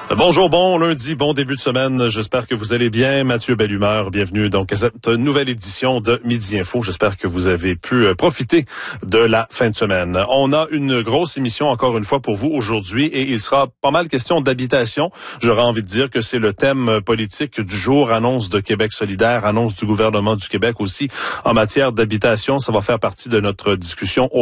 Bonjour, bon lundi, bon début de semaine. J'espère que vous allez bien. Mathieu Bellumeur, bienvenue donc à cette nouvelle édition de Midi Info. J'espère que vous avez pu profiter de la fin de semaine. On a une grosse émission encore une fois pour vous aujourd'hui et il sera pas mal question d'habitation. J'aurais envie de dire que c'est le thème politique du jour. Annonce de Québec solidaire, annonce du gouvernement du Québec aussi en matière d'habitation. Ça va faire partie de notre discussion